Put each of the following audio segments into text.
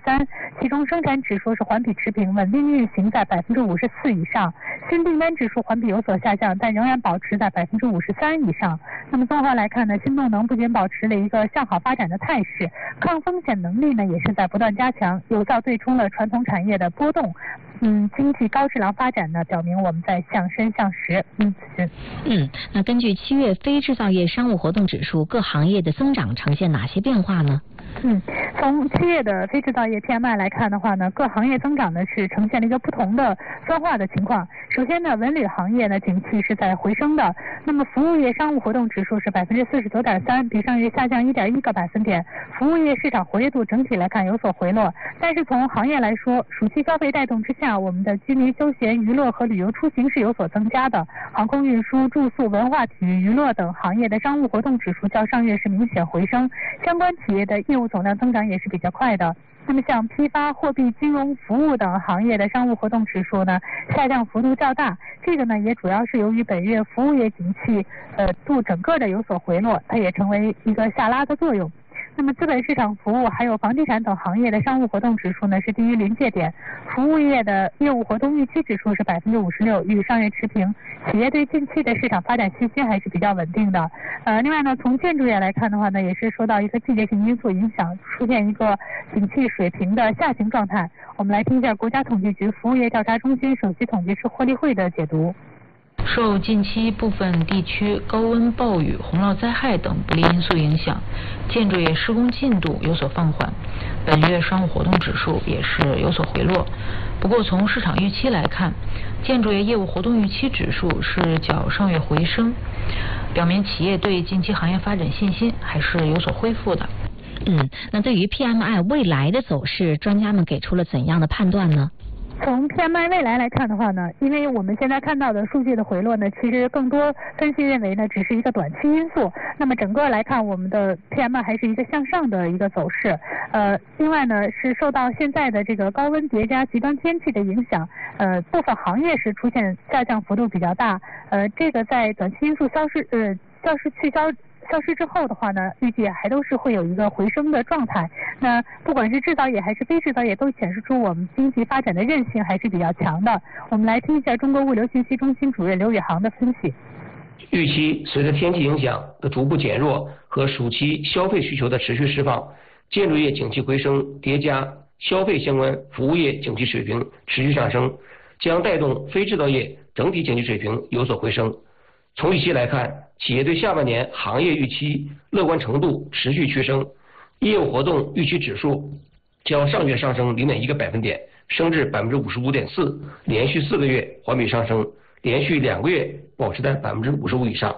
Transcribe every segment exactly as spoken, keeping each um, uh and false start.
三，其中生产指数是环比持平，稳定运行在百分之五十四以上，新订单指数环比有所下降，但仍然保持在百分之五十三以上。那么综合来看呢，新动能不仅保持了一个向好发展的态势，抗风险能力呢也是在不断加强，有效对冲了传统产业的波动。嗯，经济高质量发展呢，表明我们在向深向实。嗯， 嗯，那根据七月非制造业商务活动指数，各行业的增长呈现哪些变化呢？ 嗯，从七月的非制造业 P M I 来看的话呢，各行业增长呢是呈现了一个不同的分化的情况。首先呢，文旅行业呢景气是在回升的，那么服务业商务活动指数是百分之四十九点三，比上月下降一点一个百分点。服务业市场活跃度整体来看有所回落，但是从行业来说，暑期消费带动之下，我们的居民休闲娱乐和旅游出行是有所增加的。航空运输、住宿、文化体育娱乐等行业的商务活动指数较上月是明显回升，相关企业的业务总量增长也是比较快的。那么像批发、货币、金融服务等行业的商务活动指数呢，下降幅度较大，这个呢也主要是由于本月服务业景气呃度整个的有所回落，它也成为一个下拉的作用。那么资本市场服务还有房地产等行业的商务活动指数呢是低于临界点，服务业的业务活动预期指数是百分之五十六，与上月持平。企业对近期的市场发展信心还是比较稳定的。呃，另外呢，从建筑业来看的话呢，也是受到一个季节性因素影响，出现一个景气水平的下行状态。我们来听一下国家统计局服务业调查中心首席统计师霍立慧的解读。 受近期部分地区高温、暴雨、洪涝灾害等不利因素影响，建筑业施工进度有所放缓，本月商务活动指数也是有所回落。不过从市场预期来看，建筑业业务活动预期指数是较上月回升，表明企业对近期行业发展信心还是有所恢复的。 嗯，那对于 P M I 未来的走势，专家们给出了怎样的判断呢？ 从 P M I 未来来看的话呢，因为我们现在看到的数据的回落呢，其实更多分析认为呢，只是一个短期因素。那么整个来看，我们的 P M I 还是一个向上的一个走势。呃，另外呢，是受到现在的这个高温叠加极端天气的影响，呃，部分行业是出现下降幅度比较大。呃，这个在短期因素消失呃消失去消。消失之后的话呢，预计还都是会有一个回升的状态。那不管是制造业还是非制造业，都显示出我们经济发展的韧性还是比较强的。我们来听一下中国物流信息中心主任刘宇航的分析。 预期随着天气影响的逐步减弱和暑期消费需求的持续释放，建筑业景气回升叠加消费相关服务业景气水平持续上升，将带动非制造业整体经济水平有所回升。从预期来看，企业对下半年行业预期乐观程度持续趋升，业务活动预期指数较上月上升 零点一 个百分点，升至 百分之五十五点四， 连续四个月环比上升，连续两个月保持在 百分之五十五 以上。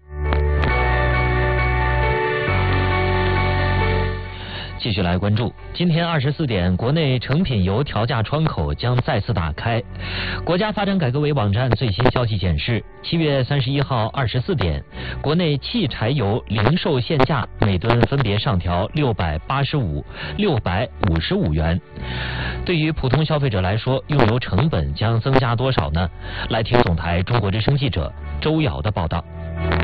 继续来关注，今天二十四点，国内成品油调价窗口将再次打开。国家发展改革委网站最新消息显示，七月三十一号二十四点，国内汽柴油零售限价每吨分别上调六百八十五、六百五十五元。对于普通消费者来说，用油成本将增加多少呢？来听总台中国之声记者周瑶的报道。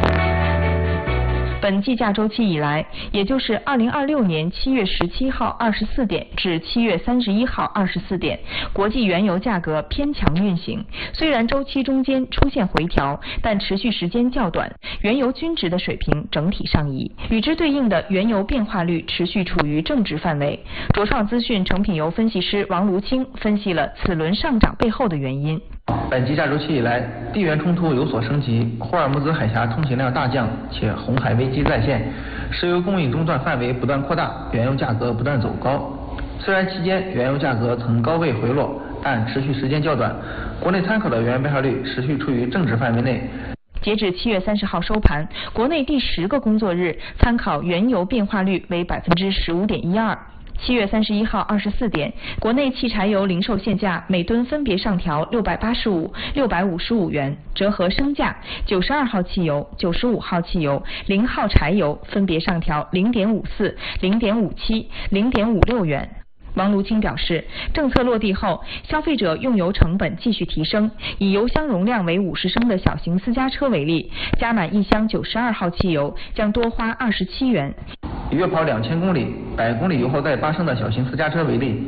本计价周期以来，也就是二零二六年七月十七号二十四点至七月三十一号二十四点，国际原油价格偏强运行。虽然周期中间出现回调，但持续时间较短，原油均值的水平整体上移。与之对应的原油变化率持续处于正值范围。卓创资讯成品油分析师王卢清分析了此轮上涨背后的原因。 本计价周期以来，地缘冲突有所升级，霍尔木兹海峡通行量大降，且红海危机再现，石油供应中断范围不断扩大，原油价格不断走高。虽然期间原油价格曾高位回落，但持续时间较短，国内参考的原油变化率持续处于正值范围内。 截至七月三十号收盘，国内第十个工作日参考原油变化率为百分之十五点一二。七月三十一号二十四点，国内汽柴油零售限价每吨分别上调六百八十五、六百五十五元，折合升价。九十二号汽油、九十五号汽油、零号柴油分别上调零点五四、零点五七、零点五六元。王卢清表示，政策落地后，消费者用油成本继续提升。以油箱容量为五十升的小型私家车为例，加满一箱九十二号汽油将多花二十七元。 以月跑两千公里、百公里油耗在八升的小型私家车为例，